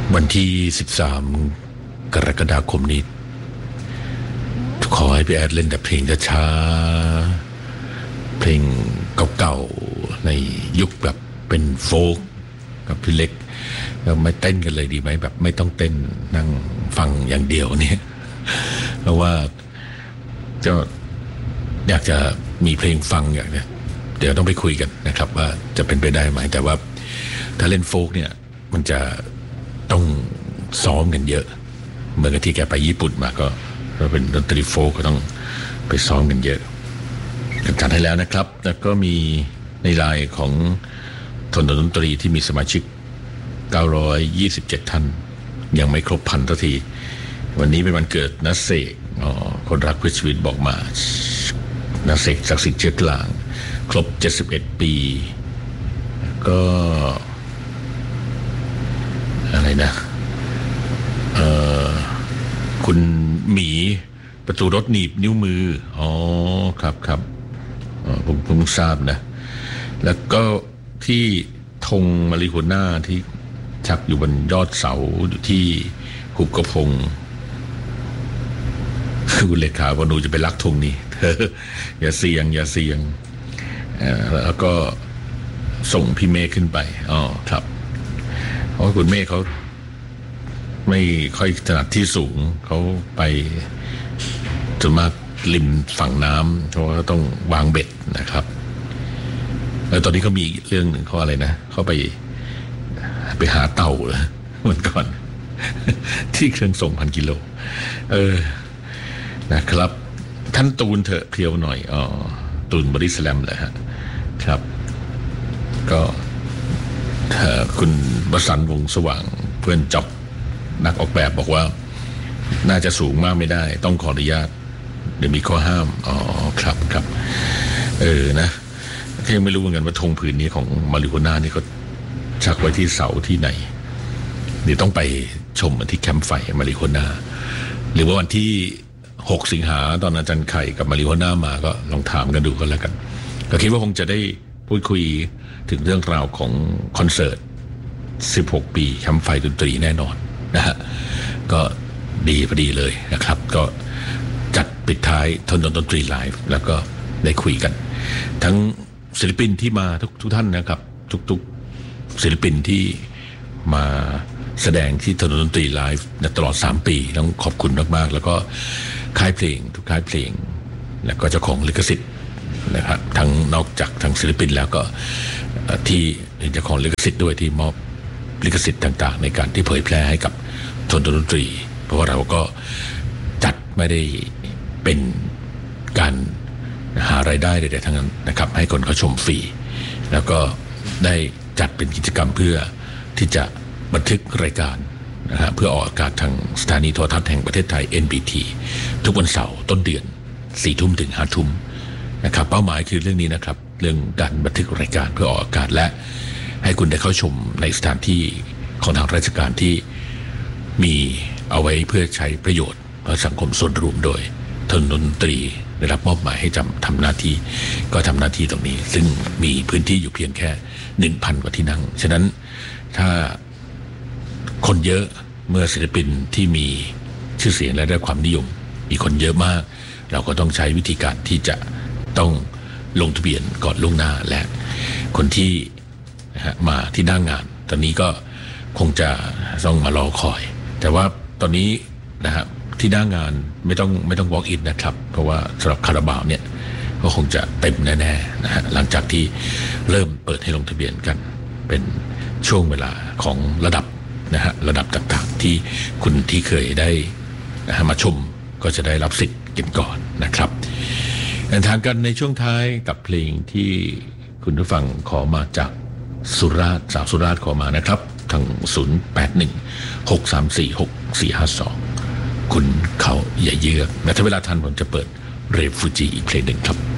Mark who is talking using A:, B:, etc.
A: วันที่13กรกฎาคมนี้ขอให้พี่แอดเล่นแต่เพลงช้าๆเพลงเก่าๆในยุคแบบเป็นโฟล์กกับพี่เล็กเราไม่เต้นกันเลยดีไหมแบบไม่ต้องเต้นนั่งฟังอย่างเดียวเนี่ยเพราะว่าจะอยากจะมีเพลงฟังอย่างเนี้ยเดี๋ยวต้องไปคุยกันนะครับว่าจะเป็นไปได้ไหมแต่ว่าถ้าเล่นโฟล์กเนี่ยมันจะต้องซ้อมกันเยอะเมื่อที่แกไปญี่ปุ่นมาก็เป็นดนตรีโฟล์กก็ต้องไปซ้อมกันเยอะจัดให้แล้วนะครับแล้วก็มีในไลน์ของถนนดนตรีที่มีสมาชิก927ท่านยังไม่ครบพันทีวันนี้เป็นวันเกิดนัสเสกคนรักเพื่อชีวิตบอกมานัสเสกศักดิ์สิทธิ์เชื้อกลางครบ71ปีก็อะไรนะคุณหมีประตูรถหนีบนิ้วมือครับผมเพิ่งทราบนะแล้วก็ที่ธงมาริโฮน่าที่ชักอยู่บนยอดเสาอยู่ที่หุบกระพงคุณเลขาว่าหนูจะไปลักธงนี้อย่าเสี่ยงแล้วก็ส่งพี่เมฆขึ้นไปครับเพราะคุณเมฆเขาไม่ค่อยถนัดที่สูงเขาไปจนมากริมฝั่งน้ำเพราะว่าต้องวางเบ็ดนะครับแล้วตอนนี้เขามีเรื่องหนึ่งเขาอะไรนะเขาไปหาเต่าเหรอเมื่อก่อนที่เครื่องส่ง1,000 กิโลนะครับท่านตูนเถอะเพียวหน่อยตูนบริสแลมเลยฮะครับก็คุณวสันต์วงสว่างเพื่อนจ็อบนักออกแบบบอกว่าน่าจะสูงมากไม่ได้ต้องขออนุญาตเดี๋ยวมีข้อห้ามครับนะยังไม่รู้เหมือนกันว่าธงผืนนี้ของมาริโฮน่านี่เขาชักไว้ที่เสาที่ไหนเดี๋ยวต้องไปชมที่แคมป์ไฟมาริโฮน่าหรือว่าวันที่6 สิงหาตอนอาจารย์ไข่กับมาริโฮน่ามาก็ลองถามกันดูก็แล้วกันก็คิดว่าคงจะได้พูดคุยถึงเรื่องราวของคอนเสิร์ต16 ปีแคมป์ไฟดนตรีแน่นอนนะฮะก็ดีพอดีเลยนะครับก็จัดปิดท้ายถนนดนตรีไลฟ์แล้วก็ได้คุยกันทั้งศิลปินที่มาทุกท่านนะครับทุกศิลปินที่มาแสดงที่ถนนดนตรีไลฟ์ตลอด3 ปีต้องขอบคุณมากๆแล้วก็ค่ายเพลงทุกค่ายเพลงแล้วก็เจ้าของลิขสิทธิ์นะครับทั้งนอกจากทางศิลปินแล้วก็ที่เจ้าของลิขสิทธิ์ด้วยที่มอบลิขสิทธิ์ต่างๆในการที่เผยแพร่ให้กับถนนดนตรีเพราะว่าเราก็จัดไม่ได้เป็นการหารายได้ใดๆทั้งนั้นนะครับให้คนเขาชมฟรีแล้วก็ได้จัดเป็นกิจกรรมเพื่อที่จะบันทึกรายการนะฮะเพื่อออกอากาศทางสถานีโทรทัศน์แห่งประเทศไทย NBT ทุกวันเสาร์ต้นเดือน 4 ทุ่มถึง 5 ทุ่มนะครับเป้าหมายคือเรื่องนี้นะครับเรื่องการบันทึกรายการเพื่อออกอากาศและให้คุณได้เข้าชมในสถานที่ของทางราชการที่มีเอาไว้เพื่อใช้ประโยชน์เพื่อสังคมส่วนรวมโดยถนนดนตรีได้รับมอบหมายให้ทำหน้าที่ก็ทำหน้าที่ตรงนี้ซึ่งมีพื้นที่อยู่เพียงแค่ 1,000 กว่าที่นั่งฉะนั้นถ้าคนเยอะเมื่อศิลปินที่มีชื่อเสียงและได้ความนิยมมีคนเยอะมากเราก็ต้องใช้วิธีการที่จะต้องลงทะเบียนก่อนล่วงหน้าและคนที่มาที่หน้างานตอนนี้ก็คงจะต้องมารอคอยแต่ว่าตอนนี้นะครับที่หน้างานไม่ต้อง walk in นะครับเพราะว่าสำหรับคาราบาวเนี่ยก็คงจะเต็มแน่ๆนะฮะหลังจากที่เริ่มเปิดให้ลงทะเบียนกันเป็นช่วงเวลาของระดับนะฮะระดับต่างๆที่คุณที่เคยได้นะฮะมาชมก็จะได้รับสิทธิ์กันก่อนนะครับเดินทางกันในช่วงท้ายกับเพลงที่คุณผู้ฟังขอมาจากสุราษฎร์สาวสุราษฎร์ขอมานะครับทาง0816346452คุณเขาอย่าเยือกและถ้าเวลาทันผมจะเปิดเรฟูจีอีกเพลงหนึ่งครับ